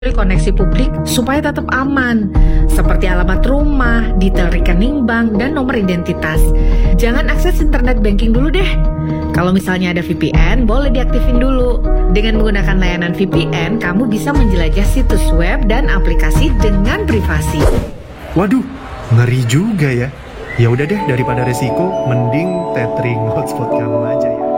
koneksi publik supaya tetap aman, seperti alamat rumah, detail rekening bank, dan nomor identitas. Jangan akses internet banking dulu deh. Kalau misalnya ada VPN, boleh diaktifin dulu. Dengan menggunakan layanan VPN, kamu bisa menjelajah situs web dan aplikasi dengan privasi. Waduh, ngeri juga ya. Ya udah deh, daripada resiko, mending tethering hotspot kamu aja ya.